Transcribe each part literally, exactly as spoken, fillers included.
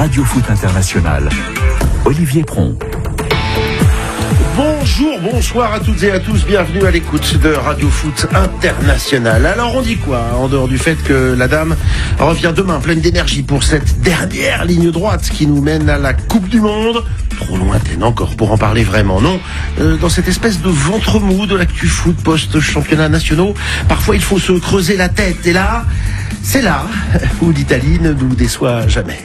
Radio Foot International. Olivier Pron. Bonjour, bonsoir à toutes et à tous, bienvenue à l'écoute de Radio Foot International. Alors on dit quoi, en dehors du fait que la dame revient demain pleine d'énergie pour cette dernière ligne droite qui nous mène à la Coupe du Monde, trop lointaine encore pour en parler vraiment, non euh, Dans cette espèce de ventre mou de l'actu foot post-championnats nationaux, parfois il faut se creuser la tête, et là, c'est là où l'Italie ne nous déçoit jamais.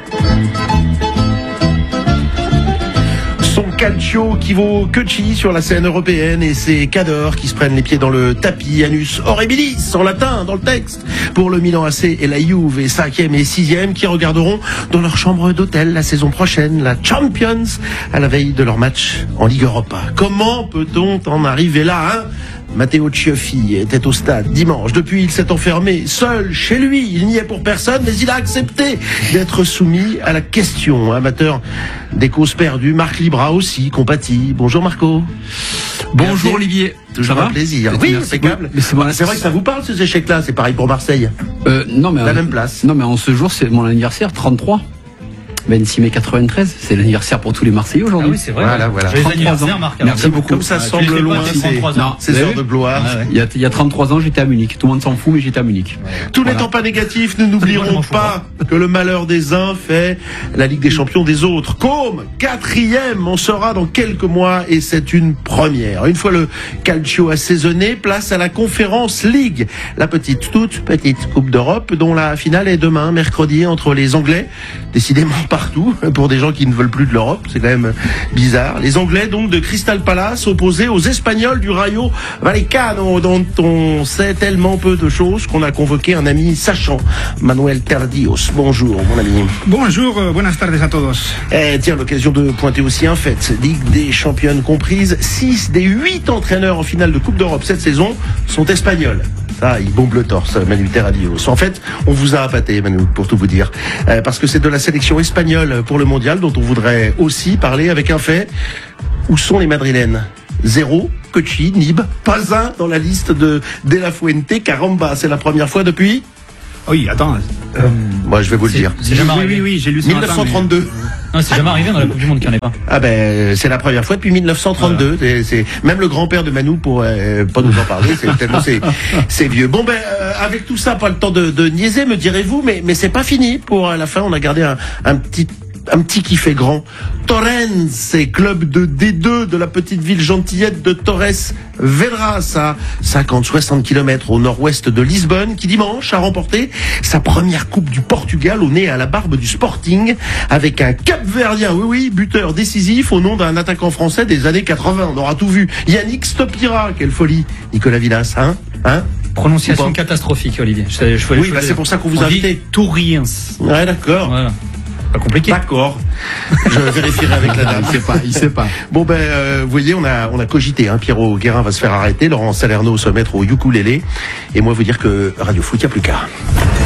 Son calcio qui vaut que chi sur la scène européenne et ses cadors qui se prennent les pieds dans le tapis, annus horribilis en latin dans le texte, pour le Milan A C et la Juve, et cinquième et sixième qui regarderont dans leur chambre d'hôtel la saison prochaine la Champions à la veille de leur match en Ligue Europa. Comment peut-on en arriver là, hein? Matteo Cioffi était au stade dimanche. Depuis, il s'est enfermé seul chez lui. Il n'y est pour personne, mais il a accepté d'être soumis à la question. Amateur des causes perdues, Marc Libra aussi compatit. Bonjour Marco. Bonjour Merci. Olivier. Toujours un plaisir. C'est oui, impeccable. Mais c'est, bon, c'est vrai que ça vous parle ces échecs-là. C'est pareil pour Marseille. Euh, non mais la euh, même place. Non mais en ce jour, c'est mon anniversaire, trente-trois. vingt-six mai quatre-vingt-treize, c'est l'anniversaire pour tous les Marseillais aujourd'hui. Ah oui, c'est vrai. Voilà, voilà. Joyeux anniversaire, Marc. Merci beaucoup. Comme ça semble loin, c'est, non, c'est heures de gloire. Ah ouais. il, y a, il y a trente-trois ans, j'étais à Munich. Tout le monde s'en fout, mais j'étais à Munich. Ouais. Tout voilà. N'étant pas négatif, nous n'oublierons pas que le malheur des uns fait la Ligue des Champions des autres. Comme quatrième, on sera dans quelques mois et c'est une première. Une fois le calcio assaisonné, place à la Conference League, la petite, toute petite Coupe d'Europe dont la finale est demain, mercredi, entre les Anglais, décidément partout pour des gens qui ne veulent plus de l'Europe, c'est quand même bizarre. Les Anglais donc de Crystal Palace opposés aux Espagnols du Rayo Vallecano, dont on sait tellement peu de choses qu'on a convoqué un ami sachant, Manuel Terdios. Bonjour mon ami. Bonjour, euh, buenas tardes a todos. Eh, tiens, l'occasion de pointer aussi un fait, Ligue des Championnes comprise, six des huit entraîneurs en finale de Coupe d'Europe cette saison sont espagnols. Ça, il bombe le torse, Manu Terradios. En fait, on vous a appâté, Manu, pour tout vous dire. Euh, parce que c'est de la sélection espagnole pour le mondial dont on voudrait aussi parler avec un fait. Où sont les Madrilènes? Zéro, Cochi, Nib, pas un dans la liste de De La Fuente, Caramba. C'est la première fois depuis... Oui, attends. Euh, Moi, je vais vous le dire. C'est jamais oui, arrivé. oui, oui, j'ai lu ça. dix-neuf cent trente-deux. Mais... Non, c'est jamais arrivé dans la Coupe du Monde qu'il n'y en ait pas. Ah ben, c'est la première fois depuis dix-neuf cent trente-deux. Voilà. C'est, c'est même le grand-père de Manu pourrait euh, pas nous en parler. C'est tellement c'est, c'est vieux. Bon ben, euh, avec tout ça, pas le temps de, de niaiser, me direz-vous, mais mais c'est pas fini. Pour à la fin, on a gardé un, un petit. Un petit qui fait grand. Torrens, club de D deux de la petite ville gentillette de Torres Vedras, à cinquante à soixante kilomètres au nord-ouest de Lisbonne, qui dimanche a remporté sa première Coupe du Portugal au nez à la barbe du Sporting, avec un Cap-Verdien, oui oui, buteur décisif au nom d'un attaquant français des années quatre-vingts. On aura tout vu. Yannick Stopira, quelle folie. Nicolas Villas, hein, hein? Prononciation catastrophique, Olivier. Je, je, oui, bah c'est pour ça qu'on vous a invité. Touriens. Ouais, d'accord. Voilà. Pas compliqué. D'accord. Je vérifierai avec la dame. Il sait pas, il sait pas. Bon ben, euh, vous voyez, on a on a cogité. Hein. Pierrot Guérin va se faire arrêter. Laurent Salerno se mettre au ukulélé. Et moi, vous dire que Radio Foot, il n'y a plus qu'à.